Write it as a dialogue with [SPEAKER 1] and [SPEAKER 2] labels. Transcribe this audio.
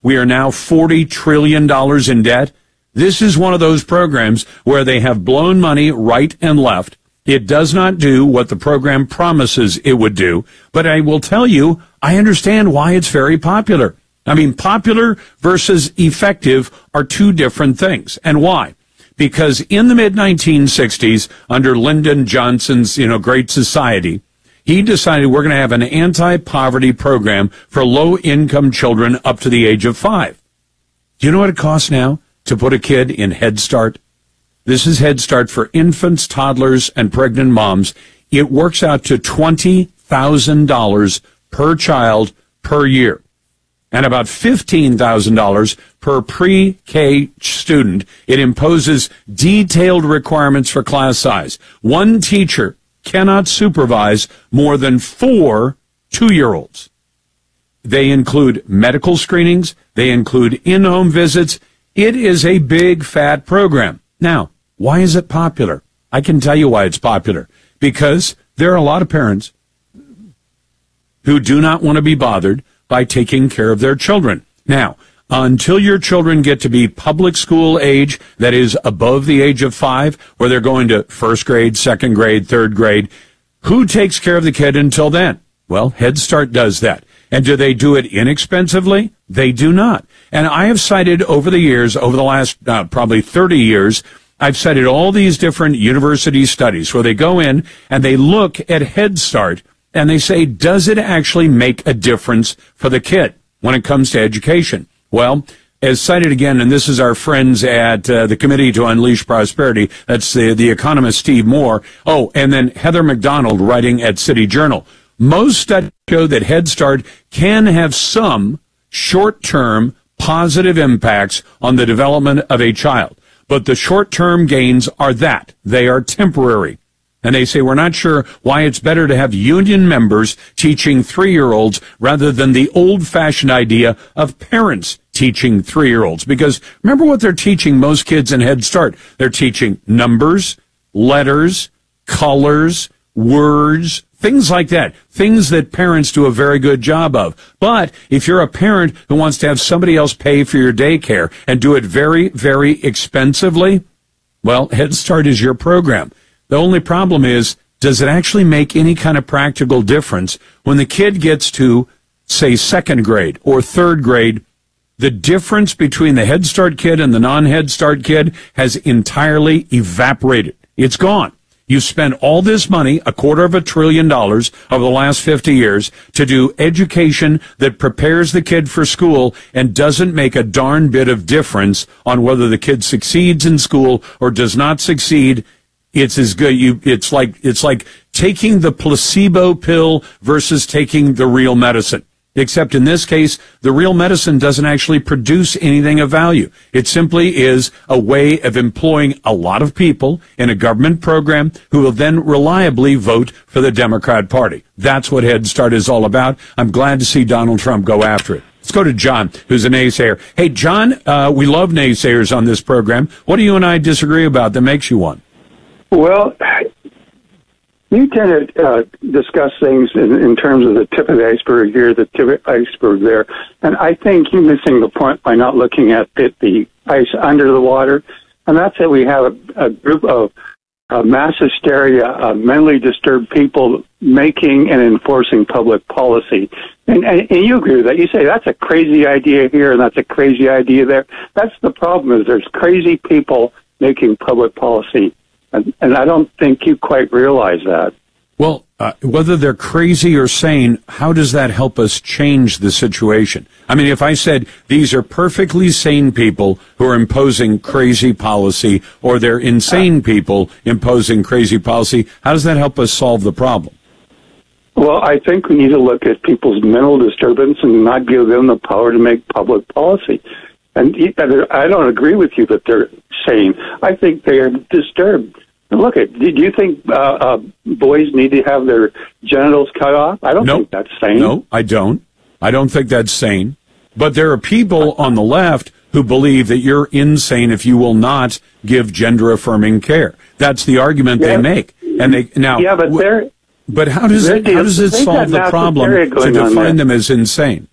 [SPEAKER 1] We are now $40 trillion in debt. This is one of those programs where they have blown money right and left. It does not do what the program promises it would do. But I will tell you, I understand why it's very popular. I mean, popular versus effective are two different things. And why? Because in the mid-1960s, under Lyndon Johnson's, Great Society, he decided we're going to have an anti-poverty program for low-income children up to the age of 5. Do you know what it costs now to put a kid in Head Start? This is Head Start for infants, toddlers, and pregnant moms. It works out to $20,000 per child per year, and about $15,000 per pre-K student. It imposes detailed requirements for class size. One teacher cannot supervise more than 4 2-year-olds. They include medical screenings. They include in-home visits. It is a big, fat program. Now, why is it popular? I can tell you why it's popular. Because there are a lot of parents who do not want to be bothered by taking care of their children. Now, until your children get to be public school age, that is above the age of 5, where they're going to first grade, second grade, third grade, who takes care of the kid until then? Well, Head Start does that. And do they do it inexpensively? They do not. And I have cited over the years, over the last probably 30 years, I've cited all these different university studies where they go in and they look at Head Start and they say, does it actually make a difference for the kid when it comes to education? Well, as cited again, and this is our friends at the Committee to Unleash Prosperity, that's the economist Steve Moore. Oh, and then Heather McDonald writing at City Journal. Most studies show that Head Start can have some short-term positive impacts on the development of a child. But the short-term gains are that. They are temporary. And they say we're not sure why it's better to have union members teaching 3-year-olds rather than the old-fashioned idea of parents teaching 3-year-olds. Because remember what they're teaching most kids in Head Start. They're teaching numbers, letters, colors, words, things like that. Things that parents do a very good job of. But if you're a parent who wants to have somebody else pay for your daycare and do it very, very expensively, well, Head Start is your program. The only problem is, does it actually make any kind of practical difference when the kid gets to, say, second grade or third grade? The difference between the Head Start kid and the non-Head Start kid has entirely evaporated. It's gone. You've spent all this money, $250 billion over the last 50 years, to do education that prepares the kid for school and doesn't make a darn bit of difference on whether the kid succeeds in school or does not succeed. It's as good. It's like taking the placebo pill versus taking the real medicine. Except in this case, the real medicine doesn't actually produce anything of value. It simply is a way of employing a lot of people in a government program who will then reliably vote for the Democrat Party. That's what Head Start is all about. I'm glad to see Donald Trump go after it. Let's go to John, who's a naysayer. Hey, John, we love naysayers on this program. What do you and I disagree about that makes you one?
[SPEAKER 2] Well, you tend to discuss things in terms of the tip of the iceberg here, the tip of the iceberg there. And I think you're missing the point by not looking at the ice under the water. And that's that we have a group of mass hysteria, mentally disturbed people making and enforcing public policy. And you agree with that. You say that's a crazy idea here and that's a crazy idea there. That's the problem, is there's crazy people making public policy. And I don't think you quite realize that.
[SPEAKER 1] Well, whether they're crazy or sane, how does that help us change the situation? I mean, if I said these are perfectly sane people who are imposing crazy policy, or they're insane people imposing crazy policy, how does that help us solve the problem?
[SPEAKER 2] Well, I think we need to look at people's mental disturbance and not give them the power to make public policy. And I don't agree with you that they're sane. I think they are disturbed. And look, do you think boys need to have their genitals cut off? I don't think that's sane.
[SPEAKER 1] No, I don't. I don't think that's sane. But there are people on the left who believe that you're insane if you will not give gender-affirming care. That's the argument they make. And they now.
[SPEAKER 2] Yeah, but
[SPEAKER 1] But how does it solve the problem to define them as insane?